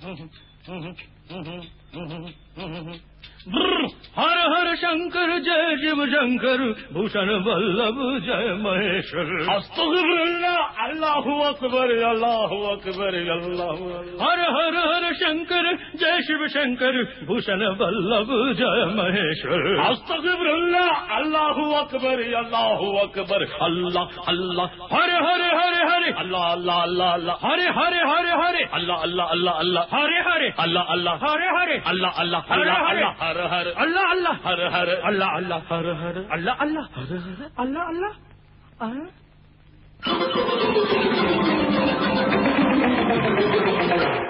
हर हर शंकर जय शिव शंकर भूषण वल्लभ जय महेश्वर। अस्तगफिरुल्लाह अल्लाहु अकबर अल्लाहु अकबर अल्लाहु। हर हर हर शंकर जय शिव शंकर भूषण वल्लभ जय महेश्वर। अस्तगफिरुल्लाह अल्लाहु अकबर अल्लाहु अकबर अल्लाह अल्लाह। हरे हरे हरे हरे अल्लाह अल्लाह अल्लाह अल्लाह। हरे हरे हरे हरे अल्लाह अल्लाह अल्लाह अल्लाह। हरे हरे अल्लाह अल्लाह हरे हरे अल्लाह अल्लाह हरे अल्लाह हरे अल्लाह हर हर अल्लाह अल्लाह हर हर अल्लाह अल्लाह हर हर अल्लाह अल्लाह अल्लाह अल्लाह।